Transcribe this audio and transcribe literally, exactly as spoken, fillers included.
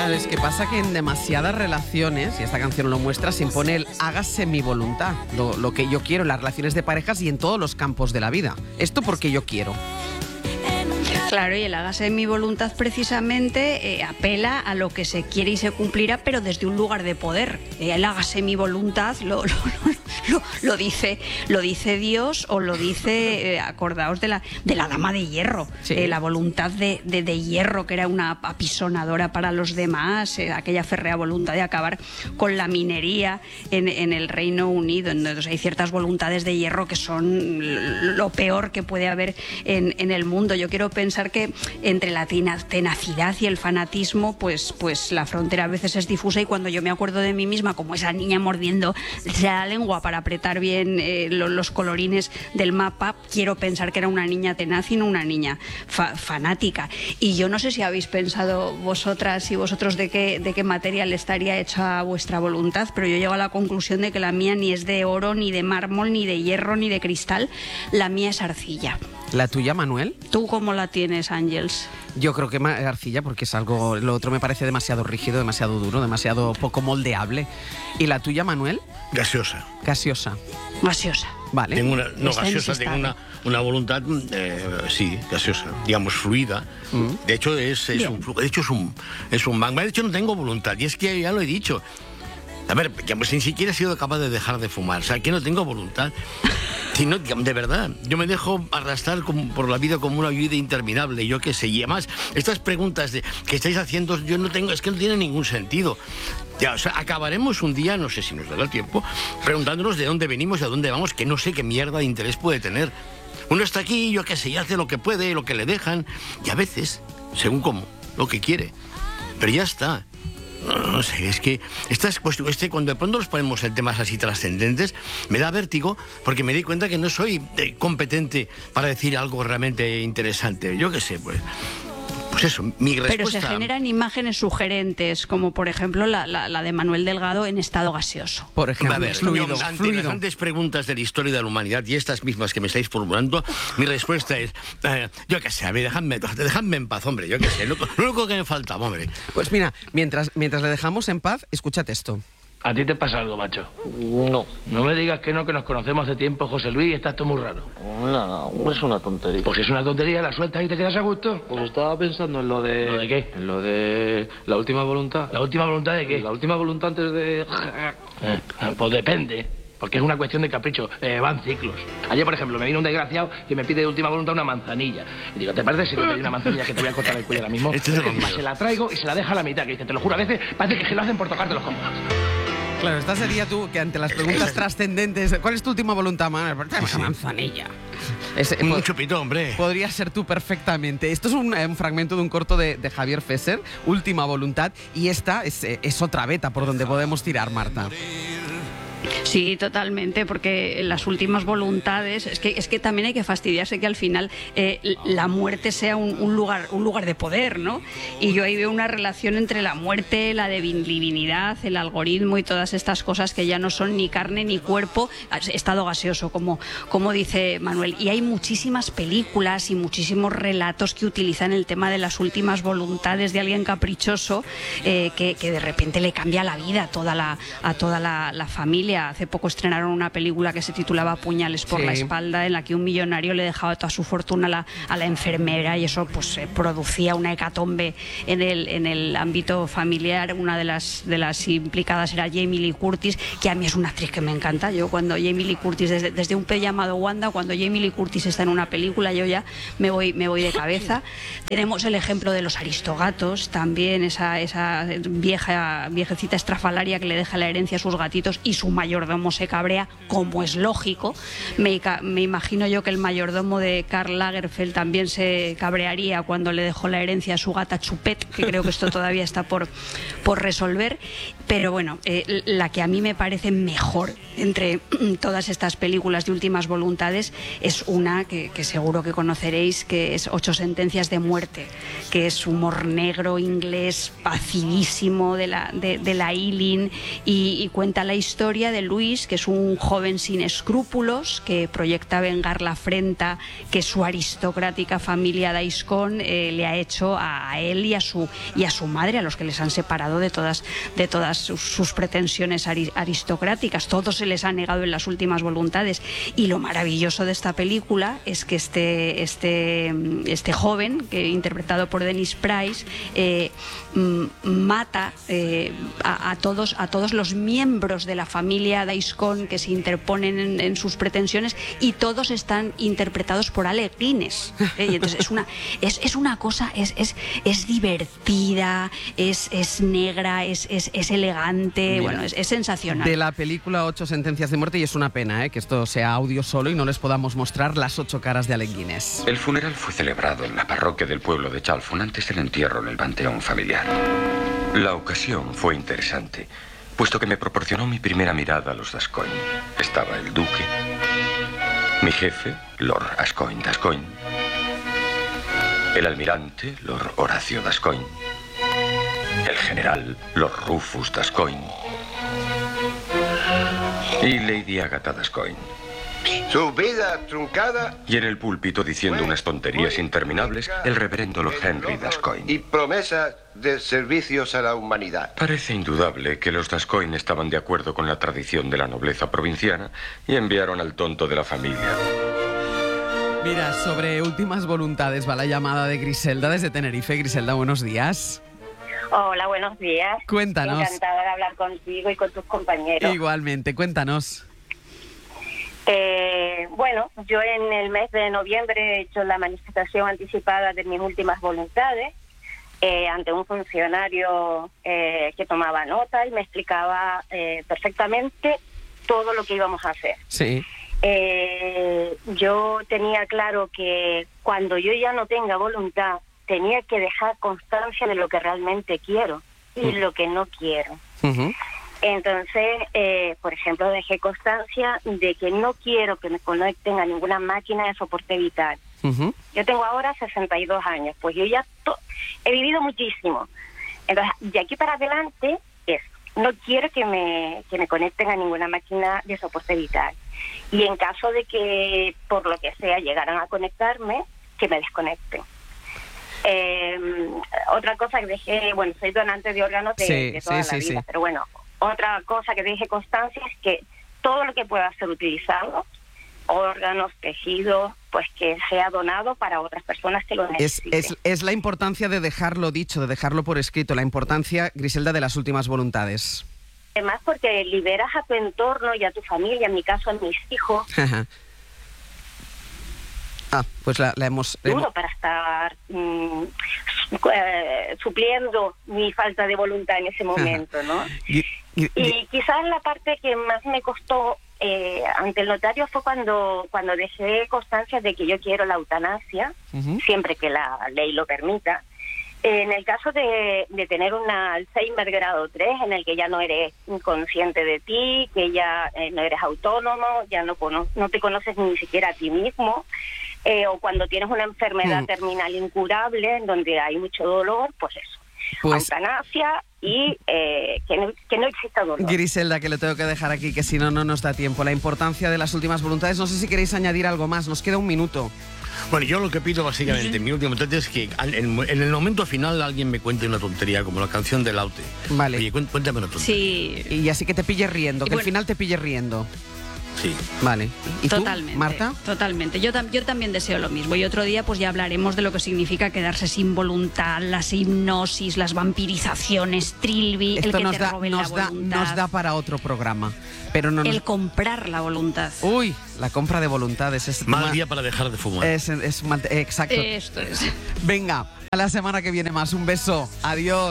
Claro, es que pasa que en demasiadas relaciones, y esta canción lo muestra, se impone el hágase mi voluntad, lo, lo que yo quiero en las relaciones de parejas y en todos los campos de la vida. Esto porque yo quiero. Claro, y el hágase mi voluntad precisamente eh, apela a lo que se quiere y se cumplirá, pero desde un lugar de poder. Eh, el hágase mi voluntad lo, lo, lo, lo, dice, lo dice Dios o lo dice, eh, acordaos de la, de la dama de hierro, sí. eh, la voluntad de, de, de hierro, que era una apisonadora para los demás, eh, aquella férrea voluntad de acabar con la minería en, en el Reino Unido. Entonces hay ciertas voluntades de hierro que son lo peor que puede haber en, en el mundo. Yo quiero pensar que entre la tenacidad y el fanatismo, pues, pues la frontera a veces es difusa, y cuando yo me acuerdo de mí misma como esa niña mordiendo la lengua para apretar bien eh, los, los colorines del mapa, quiero pensar que era una niña tenaz y no una niña fa fanática. Y yo no sé si habéis pensado vosotras y vosotros de qué, de qué material estaría hecha vuestra voluntad, pero yo llego a la conclusión de que la mía ni es de oro, ni de mármol, ni de hierro, ni de cristal. La mía es arcilla. ¿La tuya, Manuel? ¿Tú cómo la tienes, Ángels? Yo creo que arcilla, porque es algo... Lo otro me parece demasiado rígido, demasiado duro, demasiado poco moldeable. ¿Y la tuya, Manuel? Gaseosa. Gaseosa. Gaseosa. Vale. Tengo una, no, Está gaseosa, tengo una, una voluntad, eh, sí, gaseosa, digamos, fluida. Mm. De hecho, es, es un flujo, de hecho, es un, es un magma. De hecho, no tengo voluntad, y es que ya lo he dicho. A ver, pues ni siquiera he sido capaz de dejar de fumar, o sea, que no tengo voluntad. Si no, de verdad, yo me dejo arrastrar como, por la vida como una vida interminable, yo qué sé. Y además, estas preguntas de, que estáis haciendo, yo no tengo, es que no tiene ningún sentido. Ya, o sea, acabaremos un día, no sé si nos dará tiempo, preguntándonos de dónde venimos y a dónde vamos, que no sé qué mierda de interés puede tener. Uno está aquí, yo qué sé, y hace lo que puede, lo que le dejan, y a veces, según cómo, lo que quiere. Pero ya está. No, no sé, es que estas cuestiones, este, cuando de pronto nos ponemos en temas así trascendentes, me da vértigo, porque me di cuenta que no soy eh, competente para decir algo realmente interesante. Yo qué sé, pues... Pues eso, mi respuesta... Pero se generan imágenes sugerentes, como por ejemplo la, la, la de Manuel Delgado en estado gaseoso. Por ejemplo, a ver, fluido, ante fluido. las grandes preguntas de la historia de la humanidad y estas mismas que me estáis formulando, mi respuesta es, eh, yo qué sé, a ver, dejadme, dejadme en paz, hombre, yo qué sé, lo, lo único que me faltaba, hombre. Pues mira, mientras, mientras le dejamos en paz, escúchate esto. ¿A ti te pasa algo, macho? No. No me digas que no, que nos conocemos hace tiempo, José Luis, y estás todo muy raro. No, es una tontería. Pues si es una tontería, la sueltas y te quedas a gusto. Pues estaba pensando en lo de... ¿Lo de qué? En lo de la última voluntad. ¿La última voluntad de qué? La última voluntad antes de... Eh, pues depende. Porque es una cuestión de capricho, eh, van ciclos. Ayer, por ejemplo, me vino un desgraciado que me pide de última voluntad una manzanilla. Y digo, ¿te parece si me pedí una manzanilla que te voy a cortar el cuello ahora mismo? Este es el se la traigo y se la deja a la mitad, que dice, te lo juro, a veces parece que se lo hacen por tocarte los cojones. Claro, esta sería tú, que ante las preguntas trascendentes, ¿cuál es tu última voluntad, Manuel? Una manzanilla. Es, un chupito, hombre. Podría ser tú perfectamente. Esto es un, un fragmento de un corto de, de Javier Fesser, Última Voluntad, y esta es, es otra beta por donde podemos tirar, Marta. Sí, totalmente, porque las últimas voluntades, es que, es que también hay que fastidiarse que al final eh, la muerte sea un, un, lugar, un lugar de poder, ¿no? Y yo ahí veo una relación entre la muerte, la divinidad, el algoritmo y todas estas cosas que ya no son ni carne ni cuerpo, estado gaseoso, como, como dice Manuel. Y hay muchísimas películas y muchísimos relatos que utilizan el tema de las últimas voluntades de alguien caprichoso eh, que, que de repente le cambia la vida a toda la, a toda la, la familia. Hace poco estrenaron una película que se titulaba Puñales por sí. la espalda, en la que un millonario le dejaba toda su fortuna a la, a la enfermera, y eso pues eh, producía una hecatombe en el, en el ámbito familiar. Una de las, de las implicadas era Jamie Lee Curtis, que a mí es una actriz que me encanta. Yo cuando Jamie Lee Curtis, desde, desde Un pez llamado Wanda, cuando Jamie Lee Curtis está en una película, yo ya me voy, me voy de cabeza. Tenemos el ejemplo de Los Aristogatos, también esa, esa vieja, viejecita estrafalaria que le deja la herencia a sus gatitos y su mayordomo se cabrea, como es lógico. Me, me imagino yo que el mayordomo de Karl Lagerfeld también se cabrearía cuando le dejó la herencia a su gata Chupet, que creo que esto todavía está por, por resolver. Pero bueno, eh, la que a mí me parece mejor entre todas estas películas de últimas voluntades es una que, que seguro que conoceréis, que es Ocho sentencias de muerte, que es humor negro inglés pacidísimo de la, de, de la Ealing, y, y cuenta la historia de Luis, que es un joven sin escrúpulos que proyecta vengar la afrenta que su aristocrática familia Daiscon eh, le ha hecho a él y a su y a su madre, a los que les han separado de todas de todas sus, sus pretensiones ari, aristocráticas. Todo se les ha negado en las últimas voluntades. Y lo maravilloso de esta película es que este este este joven, que interpretado por Dennis Price, eh, mata eh, a, a todos a todos los miembros de la familia Daiscon que se interponen en, en sus pretensiones, y todos están interpretados por Alec Guinness. ¿eh? Y entonces es una es, es una cosa es es, es divertida, es, es negra, es, es, es elegante. Mira, bueno, es, es sensacional. De la película Ocho sentencias de muerte, y es una pena ¿eh? que esto sea audio solo y no les podamos mostrar las ocho caras de Alec Guinness. El funeral fue celebrado en la parroquia del pueblo de Chalfont antes del entierro en el panteón familiar. La ocasión fue interesante, puesto que me proporcionó mi primera mirada a los Gascoigne. Estaba el duque, mi jefe, Lord Ascoigne Gascoigne, el almirante, Lord Horacio Gascoigne, el general, Lord Rufus Gascoigne, y Lady Agatha Gascoigne. Su vida truncada. Y en el púlpito, diciendo unas tonterías interminables, el reverendo Lord Henry Gascoigne. Y promesas de servicios a la humanidad. Parece indudable que los Gascoigne estaban de acuerdo con la tradición de la nobleza provinciana y enviaron al tonto de la familia. Mira, sobre últimas voluntades va la llamada de Griselda desde Tenerife. Griselda, buenos días. Hola, buenos días. Cuéntanos. Encantada de hablar contigo y con tus compañeros. Igualmente, cuéntanos. Eh, bueno, yo en el mes de noviembre he hecho la manifestación anticipada de mis últimas voluntades eh, ante un funcionario eh, que tomaba nota y me explicaba eh, perfectamente todo lo que íbamos a hacer. Sí. Eh, yo tenía claro que cuando yo ya no tenga voluntad, tenía que dejar constancia de lo que realmente quiero y uh-huh. lo que no quiero. Uh-huh. Entonces, eh, por ejemplo, dejé constancia de que no quiero que me conecten a ninguna máquina de soporte vital. Uh-huh. Yo tengo ahora sesenta y dos años, pues yo ya to- he vivido muchísimo. Entonces, de aquí para adelante, es, no quiero que me, que me conecten a ninguna máquina de soporte vital. Y en caso de que, por lo que sea, llegaran a conectarme, que me desconecten. Eh, otra cosa que dejé, bueno, soy donante de órganos de, sí, de toda sí, la sí, vida, sí. pero bueno, otra cosa que dejé constancia es que todo lo que pueda ser utilizado, órganos, tejidos, pues que sea donado para otras personas que lo necesiten. Es, es, es la importancia de dejarlo dicho, de dejarlo por escrito, la importancia, Griselda, de las últimas voluntades. Además, porque liberas a tu entorno y a tu familia, en mi caso a mis hijos. Ah, pues la, la hemos... Duro hemos... para estar mmm, eh, supliendo mi falta de voluntad en ese momento, ¿no? y, y, y quizás la parte que más me costó eh, ante el notario fue cuando cuando dejé constancia de que yo quiero la eutanasia, uh-huh. siempre que la ley lo permita. En el caso de, de tener una Alzheimer grado tres, en el que ya no eres consciente de ti, que ya eh, no eres autónomo, ya no, cono- no te conoces ni siquiera a ti mismo, eh, o cuando tienes una enfermedad mm. terminal incurable, en donde hay mucho dolor, pues eso, pues, eutanasia y eh, que, no, que no exista dolor. Griselda, que lo tengo que dejar aquí, que si no, no nos da tiempo. La importancia de las últimas voluntades, no sé si queréis añadir algo más, nos queda un minuto. Bueno, yo lo que pido básicamente, mi último momento es que en, en el momento final alguien me cuente una tontería, como la canción del Laute. Vale. Oye, cuéntame una tontería. Sí. Y así que te pilles riendo, Y que bueno, al final te pilles riendo. Sí. Vale. ¿Y totalmente, tú, Marta? Totalmente. Yo, tam- yo también deseo lo mismo. Y otro día pues ya hablaremos de lo que significa quedarse sin voluntad, las hipnosis, las vampirizaciones, Trilby, Esto el que nos te da, robe nos la da, voluntad. nos da para otro programa. Pero no nos... El comprar la voluntad. Uy, la compra de voluntades. Es Mal ma... día para dejar de fumar. Es, es mal... Exacto. Esto es. Venga, a la semana que viene más. Un beso. Adiós.